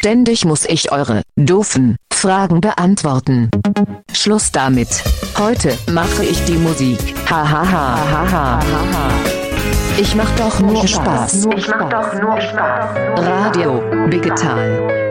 Ständig muss ich eure doofen Fragen beantworten. Schluss damit. Heute mache ich die Musik. Ha ha ha ha ha ha. Ich mach doch nur Spaß. Radio Digital.